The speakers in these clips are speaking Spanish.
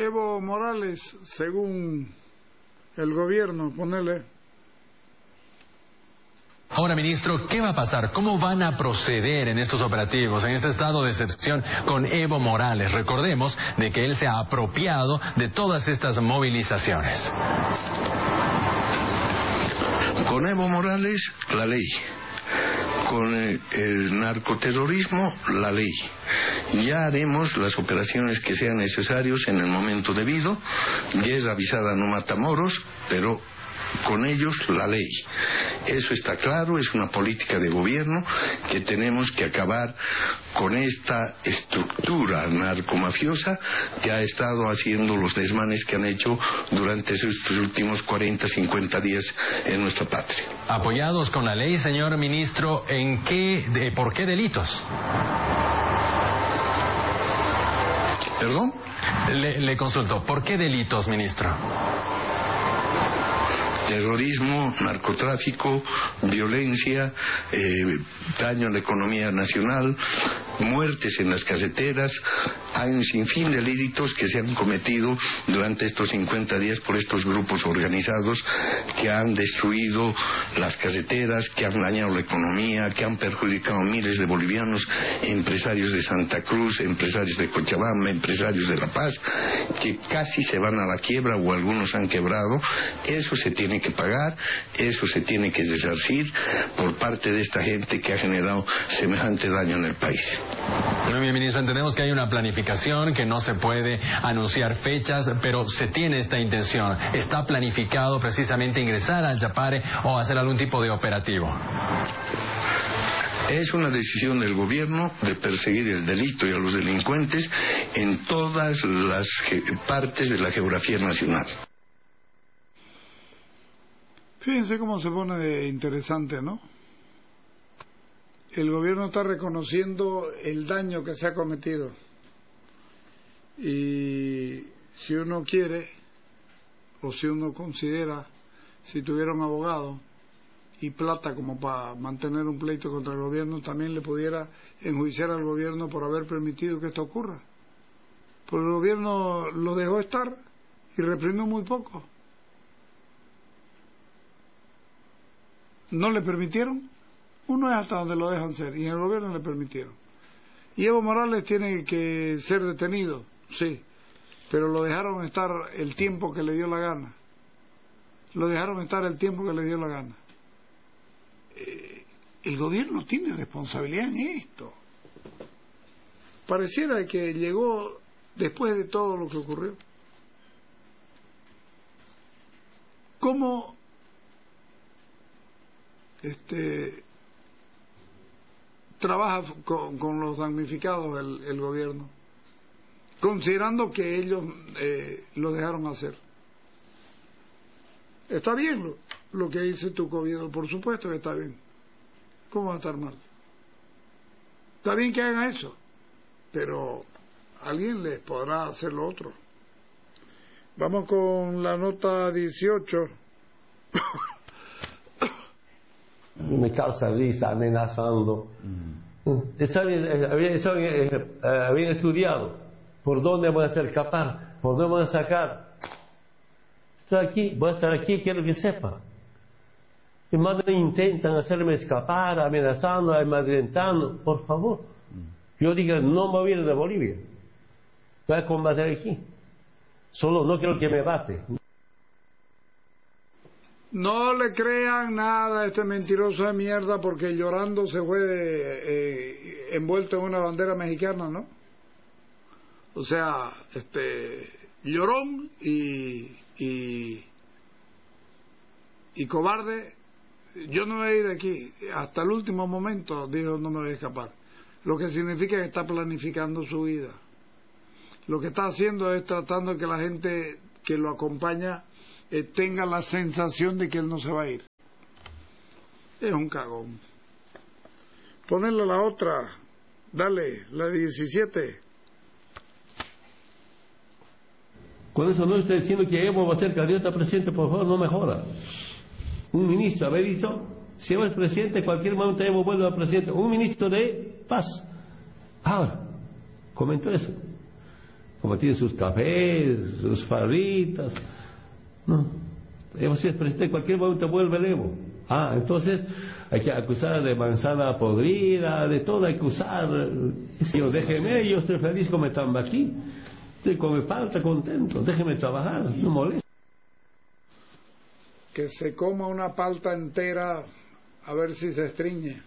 Evo Morales, según el gobierno, ponele. Ahora, ministro, ¿qué va a pasar? ¿Cómo van a proceder en estos operativos, en este estado de excepción con Evo Morales? Recordemos de que él se ha apropiado de todas estas movilizaciones. Con Evo Morales, la ley. Con el narcoterrorismo, la ley. Ya haremos las operaciones que sean necesarias en el momento debido. Ya es avisada no mata moros, pero con ellos la ley. Eso está claro, es una política de gobierno que tenemos que acabar con esta estructura narcomafiosa que ha estado haciendo los desmanes que han hecho durante estos últimos 40, 50 días en nuestra patria. Apoyados con la ley, señor ministro, ¿por qué delitos? ¿Perdón? Le consulto, ¿por qué delitos, ministro? Terrorismo, narcotráfico, violencia, daño a la economía nacional, muertes en las caseteras. Hay un sinfín de delitos que se han cometido durante estos 50 días por estos grupos organizados que han destruido las caseteras, que han dañado la economía, que han perjudicado a miles de bolivianos, empresarios de Santa Cruz, empresarios de Cochabamba, empresarios de La Paz, que casi se van a la quiebra o algunos han quebrado. Eso se tiene que pagar, eso se tiene que resarcir por parte de esta gente que ha generado semejante daño en el país. Muy bien, ministro, entendemos que hay una planificación, que no se puede anunciar fechas, pero se tiene esta intención. ¿Está planificado precisamente ingresar al Chapare o hacer algún tipo de operativo? Es una decisión del gobierno de perseguir el delito y a los delincuentes en todas las partes de la geografía nacional. Fíjense cómo se pone interesante, ¿no? El gobierno está reconociendo el daño que se ha cometido. Y si uno quiere, o si uno considera, si tuviera un abogado y plata como para mantener un pleito contra el gobierno, también le pudiera enjuiciar al gobierno por haber permitido que esto ocurra. Porque el gobierno lo dejó estar y reprimió muy poco. No le permitieron. Uno es hasta donde lo dejan ser, y en el gobierno le permitieron. Y Evo Morales tiene que ser detenido, sí, pero lo dejaron estar el tiempo que le dio la gana. Lo dejaron estar el tiempo que le dio la gana. El gobierno tiene responsabilidad en esto. Pareciera que llegó después de todo lo que ocurrió. ¿Cómo trabaja con los damnificados el gobierno, considerando que ellos lo dejaron hacer? Está bien lo que dice tu Coviedo, por supuesto que está bien. ¿Cómo va a estar mal? Está bien que hagan eso, pero alguien les podrá hacer lo otro. Vamos con la nota 18. Me causa risa, amenazando. Habían estudiado por dónde voy a hacer escapar, por dónde voy a sacar. Estoy aquí, voy a estar aquí, quiero que sepa. Y más intentan hacerme escapar, amenazando, amedrentando. Por favor, yo digo, no me voy a ir de Bolivia, voy a combatir aquí. Solo no quiero que me bate. No le crean nada a este mentiroso de mierda, porque llorando se fue envuelto en una bandera mexicana, ¿no? O sea, llorón y cobarde. Yo no voy a ir de aquí hasta el último momento, dijo, no me voy a escapar. Lo que significa que está planificando su vida. Lo que está haciendo es tratando de que la gente que lo acompaña tenga la sensación de que él no se va a ir. Es un cagón. Ponerle la otra, dale, la 17. Con eso no estoy diciendo que Evo va a ser candidato a presidente, por favor, no me joda. Un ministro haber dicho, si Evo es presidente, en cualquier momento Evo vuelve a presidente. Un ministro de paz. Ahora, comentó eso. como tiene sus cafés, sus farritas. No, Evo si es presidente, en cualquier momento vuelve el Evo. Entonces hay que acusar de manzana podrida, de todo hay que acusar. Si yo déjeme, yo estoy feliz como estando aquí. Estoy come falta, contento, déjeme trabajar, no molesta. Que se coma una palta entera a ver si se estriñe.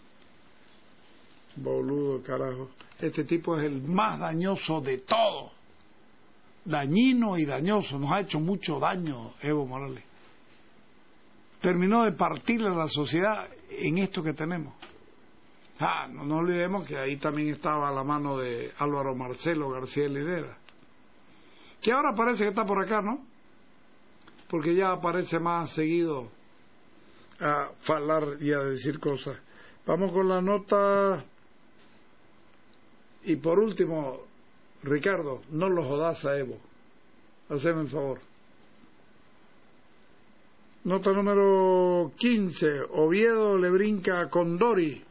Boludo, carajo. Este tipo es el más dañoso de todos. Dañino y dañoso. Nos ha hecho mucho daño Evo Morales. Terminó de partirle a la sociedad en esto que tenemos. No olvidemos que ahí también estaba la mano de Álvaro Marcelo García Linera, que ahora parece que está por acá, ¿no? Porque ya aparece más seguido a hablar y a decir cosas. Vamos con la nota. Y por último, Ricardo, no lo jodas a Evo. Haceme el favor. Nota número 15. Oviedo le brinca a Condori.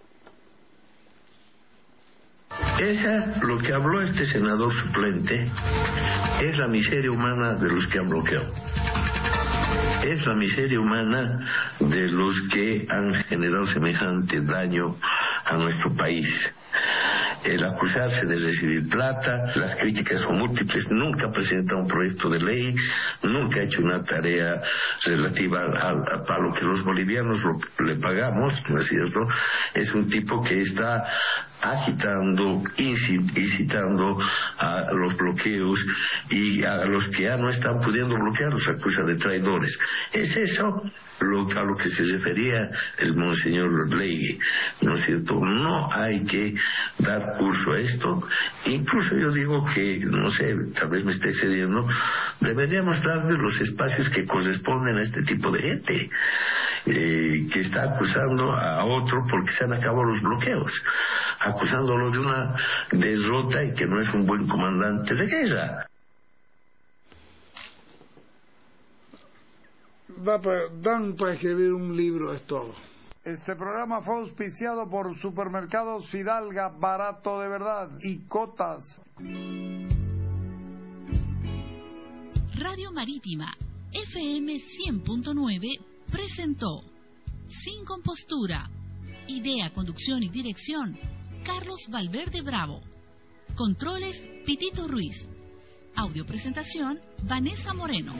Lo que habló este senador suplente es la miseria humana de los que han bloqueado. Es la miseria humana de los que han generado semejante daño a nuestro país. El acusarse de recibir plata, las críticas son múltiples, nunca ha presentado un proyecto de ley, nunca ha hecho una tarea relativa a lo que los bolivianos le pagamos, ¿no es cierto? Es un tipo que está agitando, incitando a los bloqueos, y a los que ya no están pudiendo bloquear los acusa de traidores. Es eso a lo que se refería el monseñor Leigui, ¿no es cierto? No hay que dar curso a esto. Incluso yo digo que, no sé, tal vez me esté excediendo, deberíamos darle los espacios que corresponden a este tipo de gente que está acusando a otro porque se han acabado los bloqueos, acusándolo de una derrota y que no es un buen comandante de guerra. Dan para escribir un libro, es todo. Este programa fue auspiciado por Supermercados Fidalga, barato de verdad, y Cotas. Radio Marítima FM 100.9 presentó Sin Compostura. Idea, conducción y dirección Carlos Valverde Bravo. Controles Pitito Ruiz. Audio presentación Vanessa Moreno.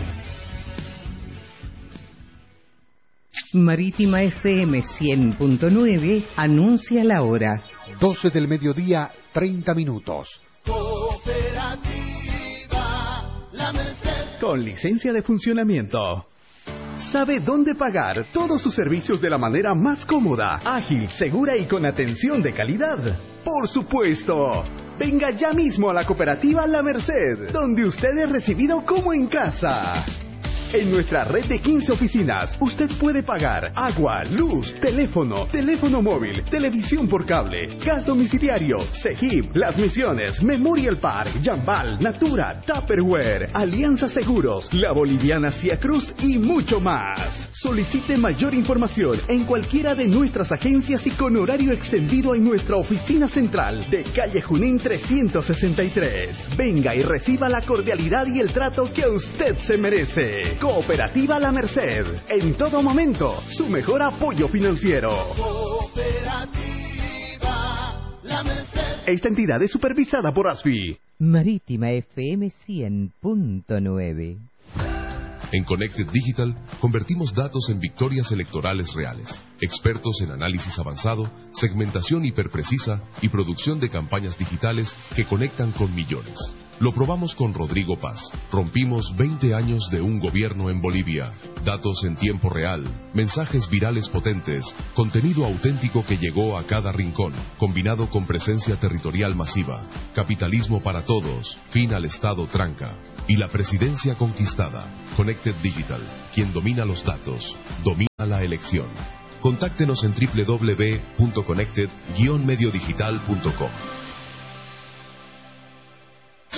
Marítima FM 100.9 anuncia la hora. 12 del mediodía, 30 minutos. Cooperativa La Merced. Con licencia de funcionamiento. Sabe dónde pagar todos sus servicios de la manera más cómoda, ágil, segura y con atención de calidad. ¡Por supuesto! Venga ya mismo a la cooperativa La Merced, donde usted es recibido como en casa. En nuestra red de 15 oficinas, usted puede pagar agua, luz, teléfono móvil, televisión por cable, gas domiciliario, CEGIP, Las Misiones, Memorial Park, Jambal, Natura, Tupperware, Alianza Seguros, La Boliviana Cia Cruz y mucho más. Solicite mayor información en cualquiera de nuestras agencias y con horario extendido en nuestra oficina central de calle Junín 363. Venga y reciba la cordialidad y el trato que usted se merece. Cooperativa La Merced, en todo momento, su mejor apoyo financiero. Cooperativa La Merced. Esta entidad es supervisada por ASFI. Marítima FM 100.9. En Connected Digital convertimos datos en victorias electorales reales. Expertos en análisis avanzado, segmentación hiperprecisa y producción de campañas digitales que conectan con millones. Lo probamos con Rodrigo Paz. Rompimos 20 años de un gobierno en Bolivia. Datos en tiempo real, mensajes virales potentes, contenido auténtico que llegó a cada rincón, combinado con presencia territorial masiva, capitalismo para todos, fin al Estado tranca y la presidencia conquistada. Connected Digital, quien domina los datos, domina la elección. Contáctenos en www.connected-mediodigital.com.